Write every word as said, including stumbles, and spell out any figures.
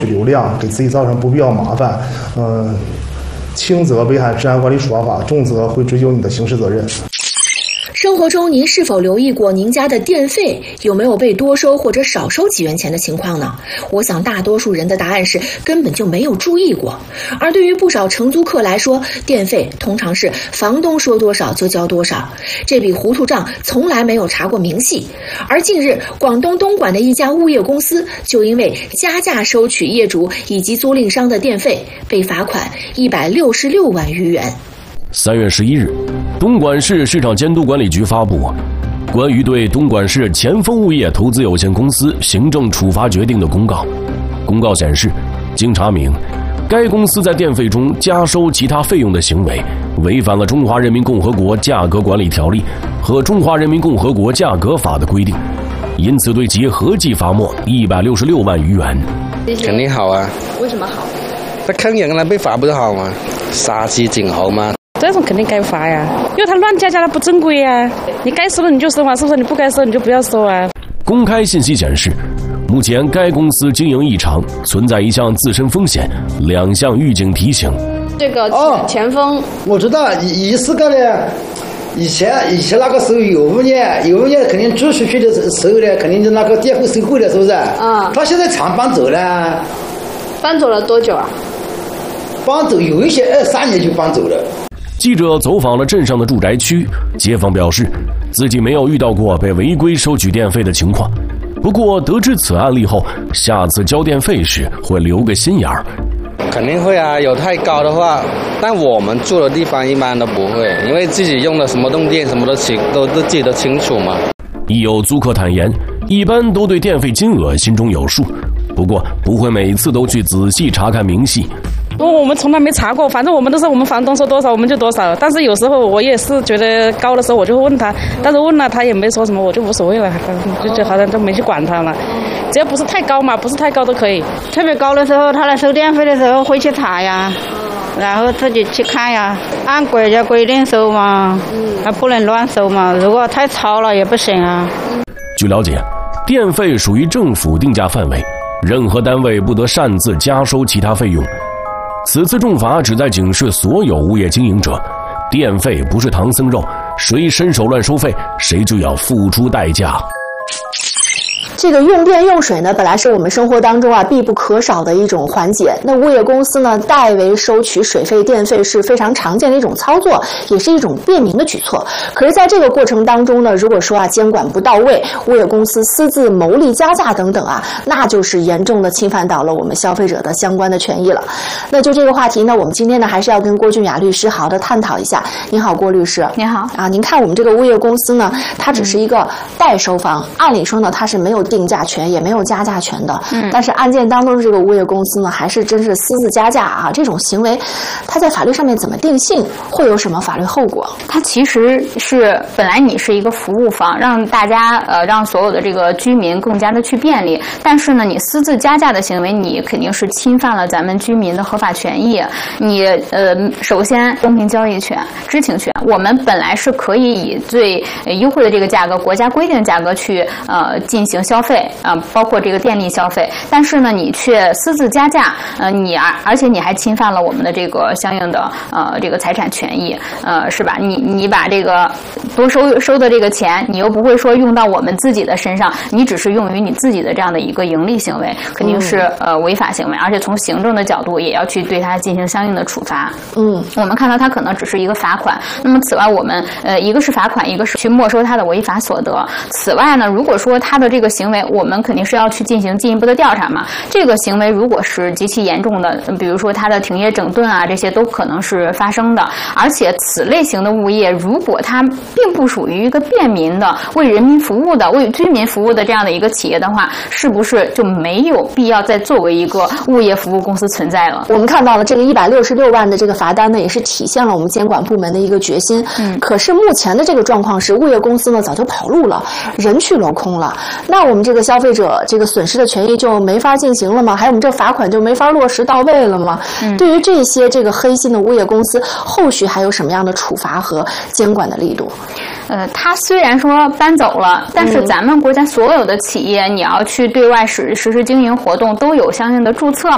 流量，给自己造成不必要麻烦。嗯，轻则危害治安管理处罚法，重则会追究你的刑事责任。 生活中您是否留意过您家的电费有没有被多收或者少收几元钱的情况呢？我想大多数人的答案是根本就没有注意过。而对于不少承租客来说，电费通常是房东说多少就交多少，这笔糊涂账从来没有查过明细。而近日，广东东莞的一家物业公司就因为加价收取业主以及租赁商的电费，被罚款一百六十六万余元。 三月十一日，东莞市市场监督管理局发布关于对东莞市前锋物业投资有限公司行政处罚决定的公告。公告显示，经查明，该公司在电费中加收其他费用的行为违反了《中华人民共和国价格管理条例》和《中华人民共和国价格法》的规定，因此对其合计罚没一百六十六万余元。 肯定好啊！ 为什么好？ 他坑人了，被罚不就好吗？杀鸡儆猴吗？ 这种肯定该罚呀，因为他乱加价，他不正规呀。你该收的你就收嘛，是不是？你不该收你就不要收啊。 公开信息显示，目前该公司经营异常，存在一项自身风险，两项预警提醒。 这个前锋、哦， 我知道，一是个呢，以前以前那个时候有物业，有物业肯定租出去的时候呢，肯定就那个电费收贵了，是不是？ 嗯。 他现在常搬走了。 搬走了多久啊？ 搬走有一些二三年就搬走了。 记者走访了镇上的住宅区，街坊表示自己没有遇到过被违规收取电费的情况，不过得知此案例后，下次交电费时会留个心眼儿。 肯定会啊，有太高的话，但我们住的地方一般都不会，因为自己用的什么动电什么都清都都自己都清楚嘛。 亦有租客坦言，一般都对电费金额心中有数，不过不会每次都去仔细查看明细。 我们从来没查过，反正我们都是我们房东说多少我们就多少。但是有时候我也是觉得高的时候我就会问他，但是问了他也没说什么，我就无所谓了，就就好像就没去管他了。只要不是太高嘛，不是太高都可以。 特别高的时候，他来收电费的时候会去查呀，然后自己去看呀，按国家规定收嘛，还不能乱收嘛。如果太超了也不行啊。 据了解，电费属于政府定价范围，任何单位不得擅自加收其他费用。此次重罚旨在警示所有物业经营者，电费不是唐僧肉，谁伸手乱收费，谁就要付出代价。 这个用电用水呢，本来是我们生活当中啊必不可少的一种环节。那物业公司呢，代为收取水费、电费是非常常见的一种操作，也是一种便民的举措。可是，在这个过程当中呢，如果说啊监管不到位，物业公司私自牟利加价等等啊，那就是严重的侵犯到了我们消费者的相关的权益了。那就这个话题呢，我们今天呢还是要跟郭俊雅律师好好的探讨一下。您好，郭律师。 您好。 啊，您看我们这个物业公司呢，它只是一个代收方，按理说呢，它是没有定价权，也没有加价权的。嗯，但是案件当中的这个物业公司呢，还是真是私自加价啊！这种行为，它在法律上面怎么定性，会有什么法律后果？ 它其实是本来你是一个服务方，让大家呃让所有的这个居民更加的去便利，但是呢，你私自加价的行为，你肯定是侵犯了咱们居民的合法权益。你呃，首先公平交易权、知情权，我们本来是可以以最优惠的这个价格，国家规定的价格去呃进行消费啊、呃，包括这个电力消费，但是呢，你却私自加价，呃，你而而且你还侵犯了我们的这个相应的呃这个财产权益，呃，是吧？你你把这个多收收的这个钱，你又不会说用到我们自己的身上，你只是用于你自己的这样的一个盈利行为，肯定是呃违法行为，而且从行政的角度也要去对它进行相应的处罚。嗯，我们看到它可能只是一个罚款，那么此外我们呃一个是罚款，一个是去没收它的违法所得。此外呢，如果说它的这个行为，我们肯定是要去进行进一步的调查嘛。这个行为如果是极其严重的，比如说它的停业整顿啊，这些都可能是发生的。而且此类型的物业，如果它并不属于一个便民的、为人民服务的、为居民服务的这样的一个企业的话，是不是就没有必要再作为一个物业服务公司存在了？ 我们看到了这个一百六十六万的这个罚单呢，也是体现了我们监管部门的一个决心。嗯，可是目前的这个状况是，物业公司呢早就跑路了，人去楼空了。那我们这个消费者这个损失的权益就没法进行了吗？还有我们这罚款就没法落实到位了吗？嗯，对于这些这个黑心的物业公司，后续还有什么样的处罚和监管的力度？ 呃，他虽然说搬走了，但是咱们国家所有的企业，你要去对外实实施经营活动，都有相应的注册嘛。